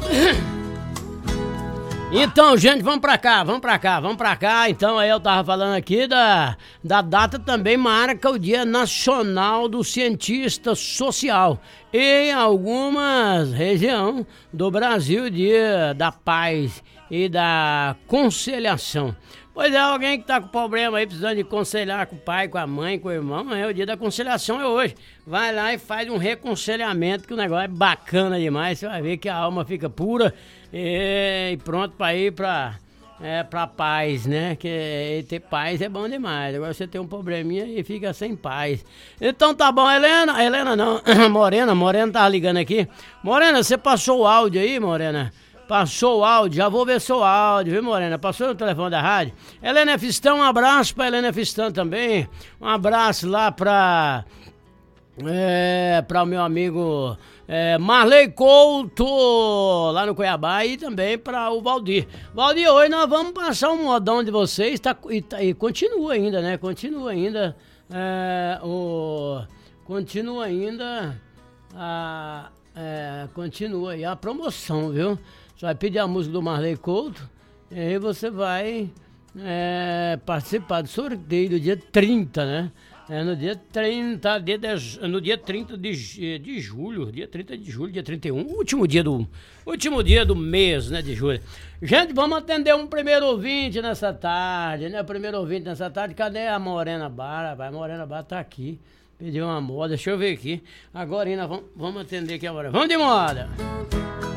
Então, gente, vamos pra cá. Então, aí eu tava falando aqui da data também marca o Dia Nacional do Cientista Social. Em algumas regiões do Brasil, Dia da Paz e da Conciliação. Pois é, alguém que tá com problema aí, precisando de conciliar com o pai, com a mãe, com o irmão, o dia da conciliação é hoje. Vai lá e faz um reconciliamento, que o negócio é bacana demais, você vai ver que a alma fica pura e pronto pra ir pra paz, né? Que ter paz é bom demais. Agora você tem um probleminha e fica sem paz. Então tá bom, Helena não, Morena tava ligando aqui. Morena, você passou o áudio aí, Morena? Passou o áudio, já vou ver seu áudio, viu, Morena? Passou no telefone da rádio. Helena Fistão, um abraço pra Helena Fistão também. Um abraço lá pra o meu amigo Marley Couto, lá no Cuiabá, e também para o Valdir. Valdir, hoje nós vamos passar um modão de vocês, e continua ainda, né? Continua ainda continua aí a promoção, viu? Você vai pedir a música do Marley Couto e aí você vai participar do sorteio do dia 30, né? No dia 30 de julho, dia 31, último dia do mês, né, de julho. Gente, vamos atender um primeiro ouvinte nessa tarde, né? Primeiro ouvinte nessa tarde, cadê a Morena Bar? A Morena Bar tá aqui. Pediu uma moda, deixa eu ver aqui. Agora nós vamos atender aqui agora. Vamos de moda!